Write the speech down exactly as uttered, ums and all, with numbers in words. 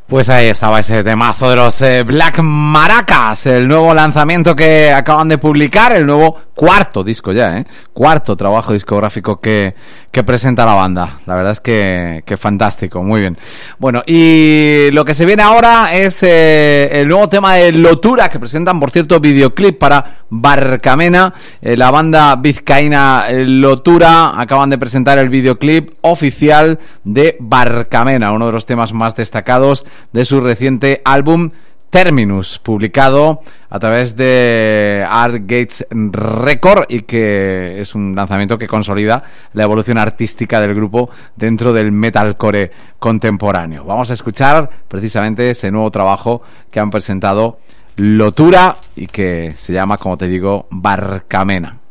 Pues ahí estaba ese temazo de los eh, Black Maracas, el nuevo lanzamiento que acaban de publicar, el nuevo cuarto disco ya, ¿eh? Cuarto trabajo discográfico que, que presenta la banda. La verdad es que, que fantástico, muy bien. Bueno, y lo que se viene ahora es eh, el nuevo tema de Lotura, que presentan, por cierto, videoclip para Barcamena. Eh, la banda vizcaína eh, Lotura acaban de presentar el videoclip oficial de Barcamena, uno de los temas más destacados de su reciente álbum Terminus, publicado a través de Art Gates Record, y que es un lanzamiento que consolida la evolución artística del grupo dentro del metalcore contemporáneo. Vamos a escuchar precisamente ese nuevo trabajo que han presentado Lotura y que se llama, como te digo, Barcamena.